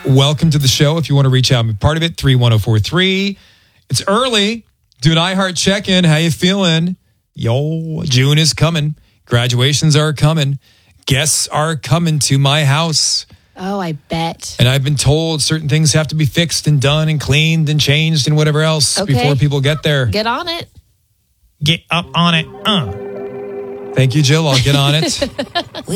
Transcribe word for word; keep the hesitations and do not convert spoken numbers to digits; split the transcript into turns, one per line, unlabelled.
welcome to the show. If you want to reach out and be part of it, three one zero four three. It's early. Do an iHeart check-in. How you feeling? Yo, June is coming. Graduations are coming. Guests are coming to my house.
Oh, I bet.
And I've been told certain things have to be fixed and done and cleaned and changed and whatever else
Okay.
before people get there.
Get on it.
Get up on it. Uh. Thank you, Jill. I'll get on it.